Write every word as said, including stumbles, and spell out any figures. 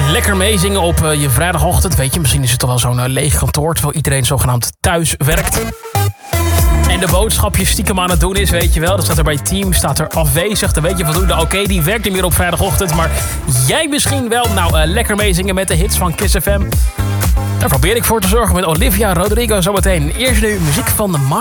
Lekker meezingen op uh, je vrijdagochtend. Weet je, misschien is het toch wel zo'n uh, leeg kantoor... terwijl iedereen zogenaamd thuis werkt. En de boodschapje stiekem aan het doen is, weet je wel. Dat staat er bij team, staat er afwezig. Dan weet je voldoende, oké, okay, die werkt niet meer op vrijdagochtend. Maar jij misschien wel. Nou, uh, lekker meezingen met de hits van Kiss F M. Daar probeer ik voor te zorgen met Olivia Rodrigo zometeen. Eerst nu muziek van de